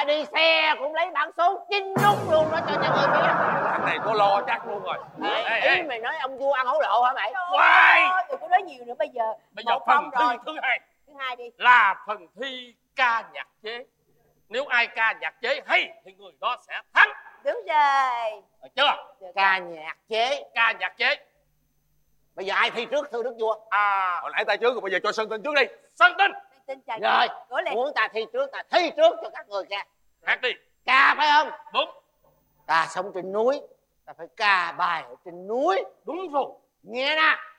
cả đi xe cũng lấy bản số chín nút luôn đó cho mọi người biết. Thằng này có lo chắc luôn rồi. Ý mày nói ông vua ăn hối lộ hả mày? Quay. Đừng có nói nhiều nữa bây giờ. Bây giờ phần thi thứ hai. Thứ hai đi. Là phần thi ca nhạc chế. Nếu ai ca nhạc chế hay thì người đó sẽ thắng. Đúng rồi. Được chưa? Ca nhạc chế. Ca nhạc chế. Bây giờ ai thi trước thưa đức vua? Hồi nãy ta trước rồi, bây giờ cho Sơn Tinh trước đi. Sơn Tinh. Rồi, muốn ta thi trước ta thi trước cho các người ca. Hát đi. Ca phải không? Đúng. Ta sống trên núi, ta phải ca bài ở trên núi. Đúng rồi. Nghe nè.